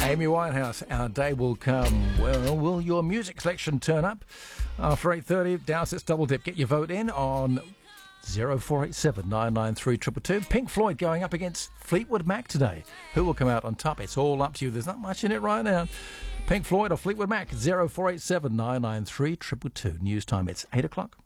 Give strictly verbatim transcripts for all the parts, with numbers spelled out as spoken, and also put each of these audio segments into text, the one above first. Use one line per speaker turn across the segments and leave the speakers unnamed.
Amy Winehouse, Our Day Will Come. Well, will your music selection turn up? After eight thirty, Dowsett's Double Dip. Get your vote in on oh four eight seven, nine nine three, two two two. Pink Floyd going up against Fleetwood Mac today. Who will come out on top? It's all up to you. There's not much in it right now. Pink Floyd or Fleetwood Mac? oh four eight seven, nine nine three, two two two. News time, it's eight o'clock.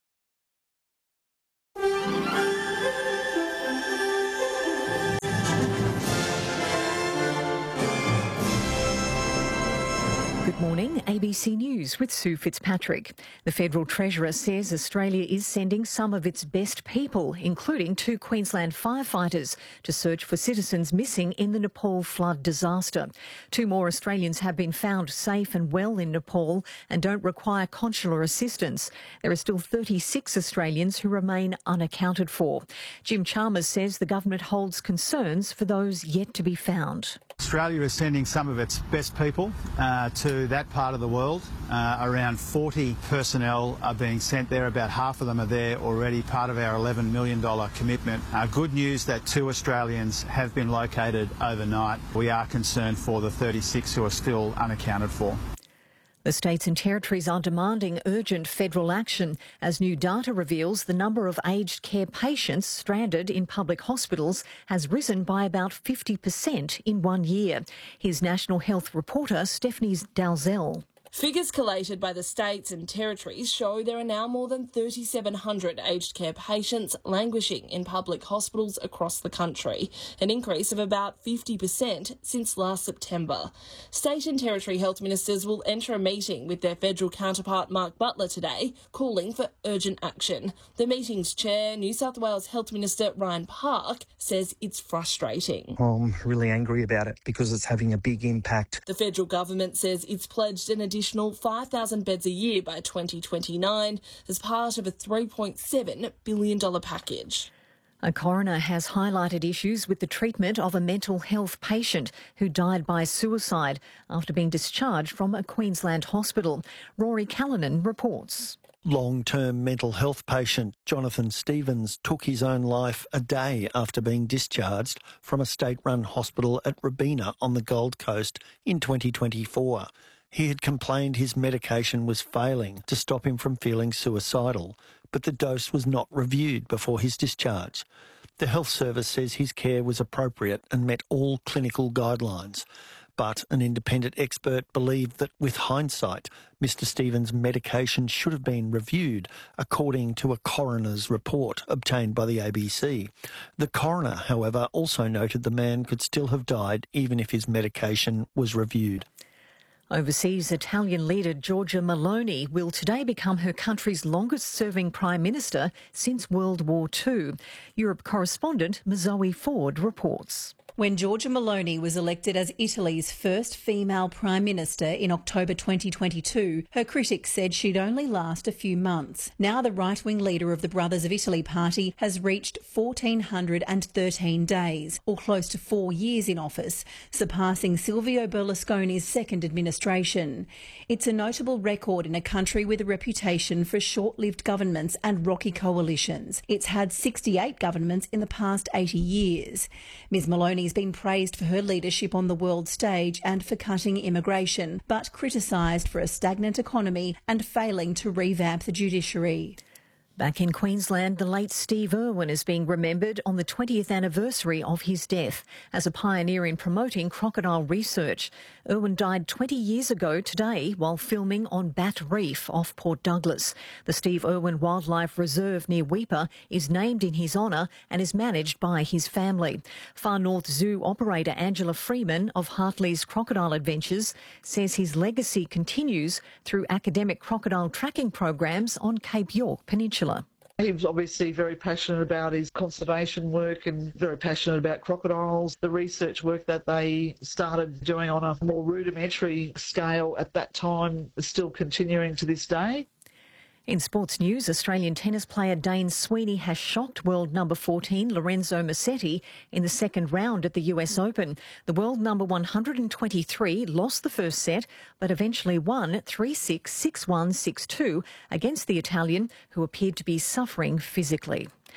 Good morning, A B C News with Sue Fitzpatrick. The Federal Treasurer says Australia is sending some of its best people, including two Queensland firefighters, to search for citizens missing in the Nepal flood disaster. Two more Australians have been found safe and well in Nepal and don't require consular assistance. There are still thirty-six Australians who remain unaccounted for. Jim Chalmers says the government holds concerns for those yet to be found.
Australia is sending some of its best people uh, to that part of the world. Uh, around forty personnel are being sent there. About half of them are there already, part of our eleven million dollars commitment. Uh, good news that two Australians have been located overnight. We are concerned for the thirty-six who are still unaccounted for.
The states and territories are demanding urgent federal action as new data reveals the number of aged care patients stranded in public hospitals has risen by about fifty percent in one year. Here's National Health reporter Stephanie Dalzell.
Figures collated by the states and territories show there are now more than thirty-seven hundred aged care patients languishing in public hospitals across the country, an increase of about fifty percent since last September. State and territory health ministers will enter a meeting with their federal counterpart Mark Butler today, calling for urgent action. The meeting's chair, New South Wales Health Minister Ryan Park, says it's frustrating.
I'm really angry about it because it's having a big impact.
The federal government says it's pledged an additional five thousand beds a year by twenty twenty-nine as part of a three point seven billion dollars package.
A coroner has highlighted issues with the treatment of a mental health patient who died by suicide after being discharged from a Queensland hospital. Rory Callanan reports.
Long-term mental health patient Jonathan Stevens took his own life a day after being discharged from a state-run hospital at Robina on the Gold Coast in twenty twenty-four. He had complained his medication was failing to stop him from feeling suicidal, but the dose was not reviewed before his discharge. The health service says his care was appropriate and met all clinical guidelines. But an independent expert believed that with hindsight, Mister Stevens' medication should have been reviewed, according to a coroner's report obtained by the A B C. The coroner, however, also noted the man could still have died even if his medication was reviewed.
Overseas, Italian leader Giorgia Meloni will today become her country's longest-serving Prime Minister since World War Two. Europe correspondent Mazoe Ford reports.
When Giorgia Meloni was elected as Italy's first female Prime Minister in October twenty twenty-two, her critics said she'd only last a few months. Now the right-wing leader of the Brothers of Italy party has reached one thousand four hundred thirteen days, or close to four years in office, surpassing Silvio Berlusconi's second administration. It's a notable record in a country with a reputation for short-lived governments and rocky coalitions. It's had sixty-eight governments in the past eighty years. Miz Meloni has been praised for her leadership on the world stage and for cutting immigration, but criticised for a stagnant economy and failing to revamp the judiciary.
Back in Queensland, the late Steve Irwin is being remembered on the twentieth anniversary of his death as a pioneer in promoting crocodile research. Irwin died twenty years ago today while filming on Bat Reef off Port Douglas. The Steve Irwin Wildlife Reserve near Weipa is named in his honour and is managed by his family. Far North Zoo operator Angela Freeman of Hartley's Crocodile Adventures says his legacy continues through academic crocodile tracking programs on Cape York Peninsula.
He was obviously very passionate about his conservation work and very passionate about crocodiles. The research work that they started doing on a more rudimentary scale at that time is still continuing to this day.
In sports news, Australian tennis player Dane Sweeney has shocked world number fourteen Lorenzo Musetti in the second round at the U S Open. The world number one hundred twenty-three lost the first set, but eventually won three six, six one, six two against the Italian, who appeared to be suffering physically.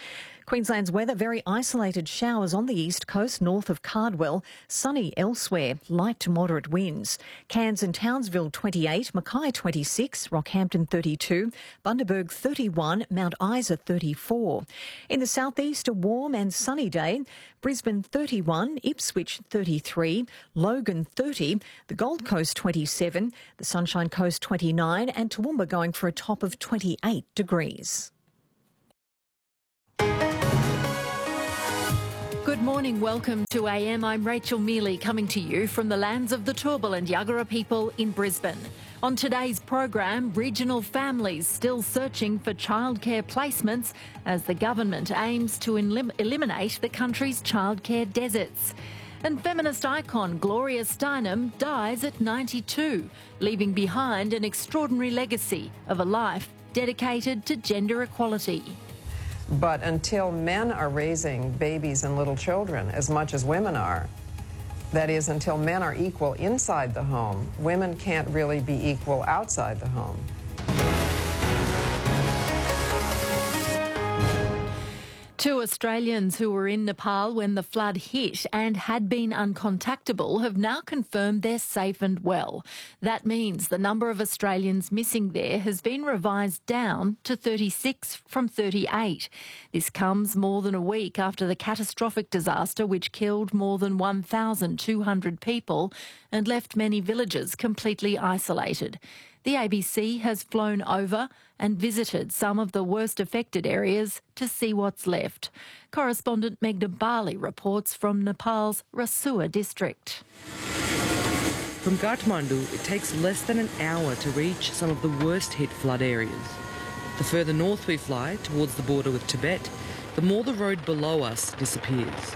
Queensland's weather, very isolated showers on the east coast north of Cardwell, sunny elsewhere, light to moderate winds. Cairns and Townsville twenty-eight, Mackay twenty-six, Rockhampton thirty-two, Bundaberg thirty-one, Mount Isa thirty-four. In the southeast, a warm and sunny day. Brisbane thirty-one, Ipswich thirty-three, Logan thirty, the Gold Coast twenty-seven, the Sunshine Coast twenty-nine and Toowoomba going for a top of twenty-eight degrees.
Good morning, welcome to A M. I'm Rachel Mealy coming to you from the lands of the Turrbal and Yagara people in Brisbane. On today's program, regional families still searching for childcare placements as the government aims to elim- eliminate the country's childcare deserts. And feminist icon Gloria Steinem dies at ninety-two, leaving behind an extraordinary legacy of a life dedicated to gender equality.
But until men are raising babies and little children as much as women are, that is, until men are equal inside the home, women can't really be equal outside the home.
Two Australians who were in Nepal when the flood hit and had been uncontactable have now confirmed they're safe and well. That means the number of Australians missing there has been revised down to thirty-six from thirty-eight. This comes more than a week after the catastrophic disaster which killed more than one thousand two hundred people and left many villages completely isolated. The A B C has flown over and visited some of the worst affected areas to see what's left. Correspondent Meghna Bali reports from Nepal's Rasua district.
From Kathmandu, it takes less than an hour to reach some of the worst hit flood areas. The further north we fly, towards the border with Tibet, the more the road below us disappears.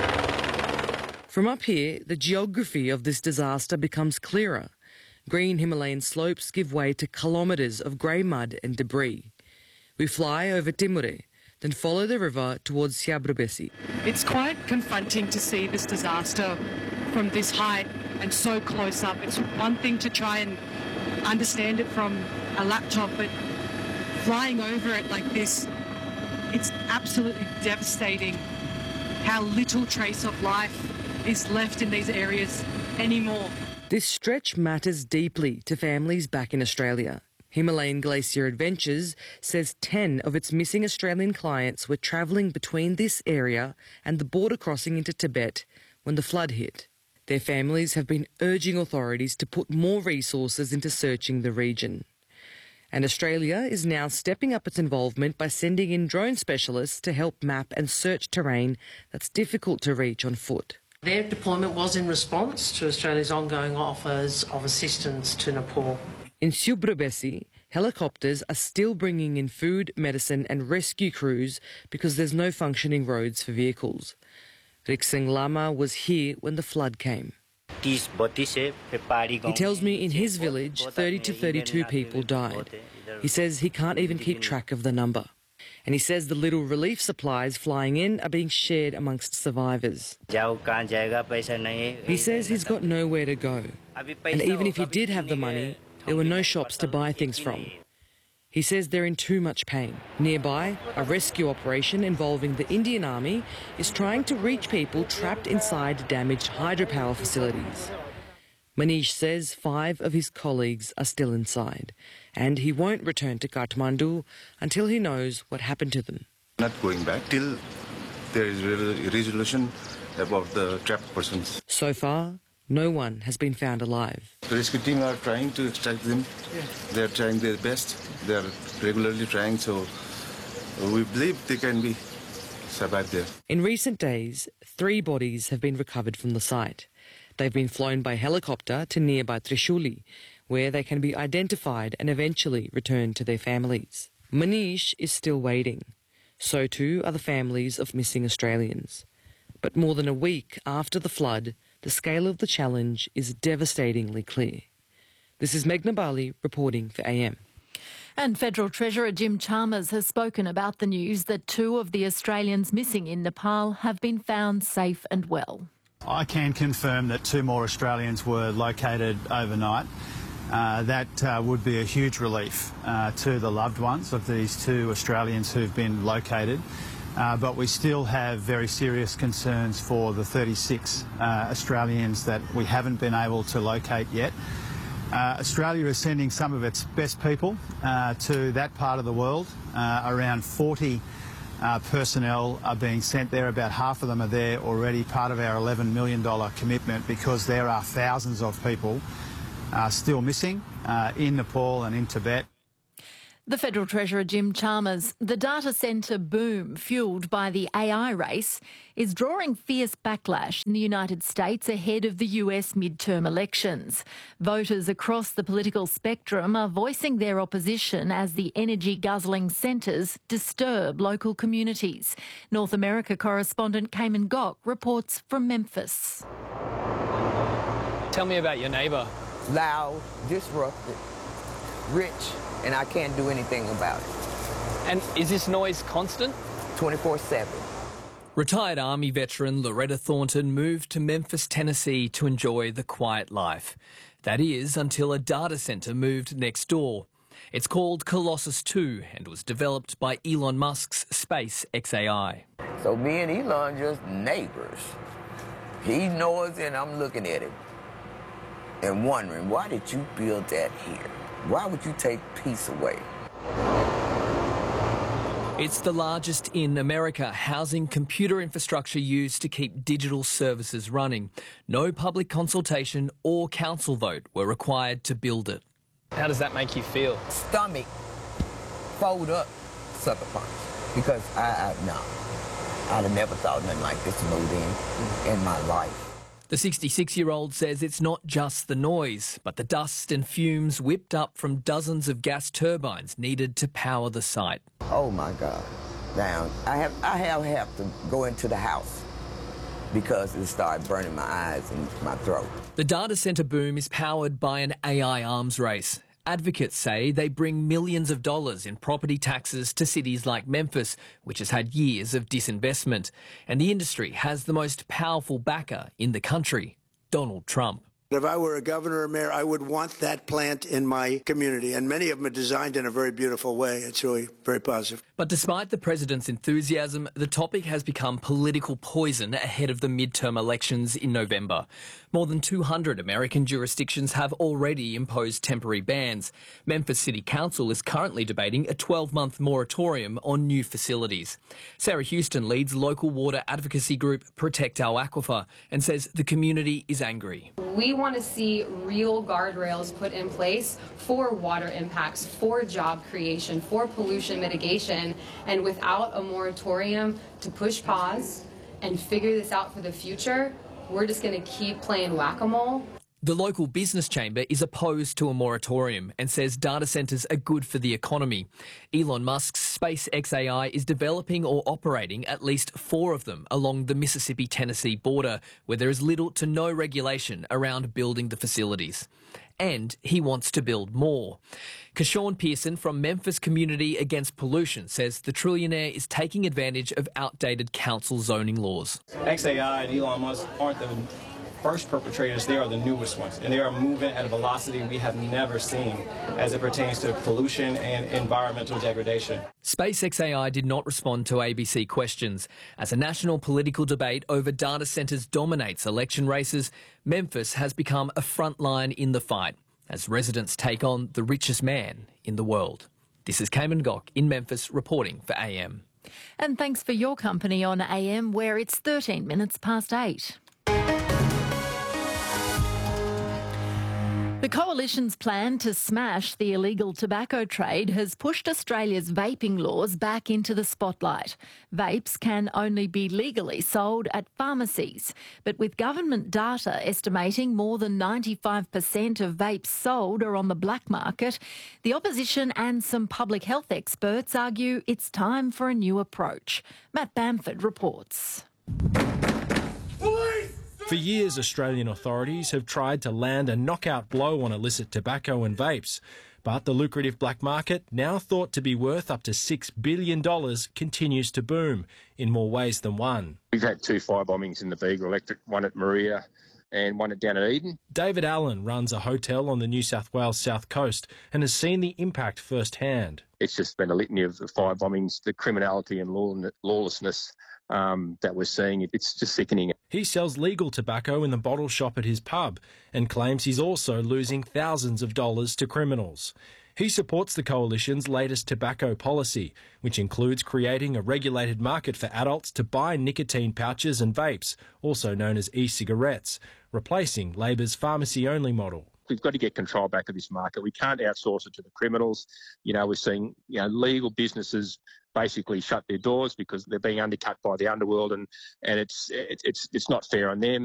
From up here, the geography of this disaster becomes clearer. Green Himalayan slopes give way to kilometres of grey mud and debris. We fly over Timure, then follow the river towards Siabrabesi.
It's quite confronting to see this disaster from this height and so close up. It's one thing to try and understand it from a laptop, but flying over it like this, it's absolutely devastating how little trace of life is left in these areas anymore.
This stretch matters deeply to families back in Australia. Himalayan Glacier Adventures says ten of its missing Australian clients were travelling between this area and the border crossing into Tibet when the flood hit. Their families have been urging authorities to put more resources into searching the region. And Australia is now stepping up its involvement by sending in drone specialists to help map and search terrain that's difficult to reach on foot.
Their deployment was in response to Australia's ongoing offers of assistance to Nepal.
In Siabrabesi, helicopters are still bringing in food, medicine and rescue crews because there's no functioning roads for vehicles. Riksing Lama was here when the flood came. He tells me in his village, thirty to thirty-two people died. He says he can't even keep track of the number. And he says the little relief supplies flying in are being shared amongst survivors. He says he's got nowhere to go. And even if he did have the money, there were no shops to buy things from. He says they're in too much pain. Nearby, a rescue operation involving the Indian Army is trying to reach people trapped inside damaged hydropower facilities. Manish says five of his colleagues are still inside, and he won't return to Kathmandu until he knows what happened to them.
Not going back till there is a resolution about the trapped persons.
So far, no one has been found alive.
The rescue team are trying to extract them. They are trying their best. They are regularly trying, so we believe they can be survived there.
In recent days, three bodies have been recovered from the site. They've been flown by helicopter to nearby Trishuli, where they can be identified and eventually returned to their families. Manish is still waiting. So too are the families of missing Australians. But more than a week after the flood, the scale of the challenge is devastatingly clear. This is Meghna Bali reporting for A M.
And Federal Treasurer Jim Chalmers has spoken about the news that two of the Australians missing in Nepal have been found safe and well.
I can confirm that two more Australians were located overnight. Uh, that uh, would be a huge relief uh, to the loved ones of these two Australians who've been located. Uh, but we still have very serious concerns for the thirty-six uh, Australians that we haven't been able to locate yet. Uh, Australia is sending some of its best people uh, to that part of the world. Uh, around forty uh, personnel are being sent there. About half of them are there already, part of our eleven million dollars commitment, because there are thousands of people uh, still missing uh, in Nepal and in Tibet.
The Federal Treasurer Jim Chalmers. The data centre boom fuelled by the A I race is drawing fierce backlash in the United States ahead of the U S midterm elections. Voters across the political spectrum are voicing their opposition as the energy-guzzling centres disturb local communities. North America correspondent Cayman Gok reports from Memphis.
Tell me about your neighbour.
Loud, disrupted, rich, and I can't do anything about it.
And is this noise constant?
twenty-four seven.
Retired Army veteran Loretta Thornton moved to Memphis, Tennessee to enjoy the quiet life. That is, until a data centre moved next door. It's called Colossus two and was developed by Elon Musk's SpaceXAI.
So me and Elon just neighbours. He knows and I'm looking at him and wondering, why did you build that here? Why would you take peace away?
It's the largest in America, housing computer infrastructure used to keep digital services running. No public consultation or council vote were required to build it. How does that make you feel?
Stomach, fold up, sucker punch. Because I, I no, I'd have never thought nothing like this moved in in my life.
The sixty-six-year-old says it's not just the noise, but the dust and fumes whipped up from dozens of gas turbines needed to power the site.
Oh my God! Now I have I have have to go into the house because it started burning my eyes and my throat.
The data centre boom is powered by an A I arms race. Advocates say they bring millions of dollars in property taxes to cities like Memphis, which has had years of disinvestment. And the industry has the most powerful backer in the country, Donald Trump.
If I were a governor or mayor, I would want that plant in my community. And many of them are designed in a very beautiful way. It's really very positive.
But despite the president's enthusiasm, the topic has become political poison ahead of the midterm elections in November. More than two hundred American jurisdictions have already imposed temporary bans. Memphis City Council is currently debating a twelve-month moratorium on new facilities. Sarah Houston leads local water advocacy group Protect Our Aquifer and says the community is angry.
We want to see real guardrails put in place for water impacts, for job creation, for pollution mitigation, and without a moratorium to push pause and figure this out for the future, we're just going to keep playing whack-a-mole.
The local business chamber is opposed to a moratorium and says data centres are good for the economy. Elon Musk's SpaceXAI is developing or operating at least four of them along the Mississippi-Tennessee border, where there is little to no regulation around building the facilities. And he wants to build more. Kashawn Pearson from Memphis Community Against Pollution says the trillionaire is taking advantage of outdated council zoning laws.
X A I and Elon Musk aren't the first perpetrators, they are the newest ones, and they are moving at a velocity we have never seen as it pertains to pollution and environmental degradation.
SpaceXAI did not respond to A B C questions. As a national political debate over data centres dominates election races, Memphis has become a front line in the fight as residents take on the richest man in the world. This is Cayman Gok in Memphis reporting for A M.
And thanks for your company on A M, where it's thirteen minutes past eight. The Coalition's plan to smash the illegal tobacco trade has pushed Australia's vaping laws back into the spotlight. Vapes can only be legally sold at pharmacies, but with government data estimating more than ninety-five percent of vapes sold are on the black market, the opposition and some public health experts argue it's time for a new approach. Matt Bamford reports.
For years, Australian authorities have tried to land a knockout blow on illicit tobacco and vapes. But the lucrative black market, now thought to be worth up to six billion dollars, continues to boom in more ways than one.
We've had two fire bombings in the Bega Electric, one at Maria and one at down at Eden.
David Allen runs a hotel on the New South Wales south coast and has seen the impact firsthand.
It's just been a litany of the fire bombings, the criminality and law, lawlessness um, that we're seeing. It's just sickening.
He sells legal tobacco in the bottle shop at his pub and claims he's also losing thousands of dollars to criminals. He supports the Coalition's latest tobacco policy, which includes creating a regulated market for adults to buy nicotine pouches and vapes, also known as e-cigarettes, replacing Labor's pharmacy-only model.
We've got to get control back of this market. We can't outsource it to the criminals. You know, we're seeing, you know, legal businesses basically shut their doors because they're being undercut by the underworld, and, and it's, it's, it's not fair on them.